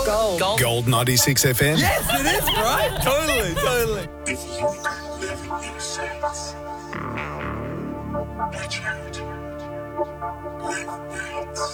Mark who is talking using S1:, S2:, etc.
S1: Gold.
S2: Gold 96 FM.
S1: Yes, it is, right? Totally.
S3: If you don't live in your sense, watch out. Live